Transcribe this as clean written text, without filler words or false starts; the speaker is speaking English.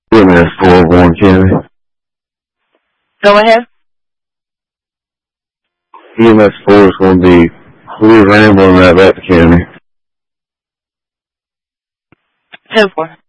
EMS 4 Warren County. Go ahead. EMS 4 is going to be, we're rambling right back to county. 10-4.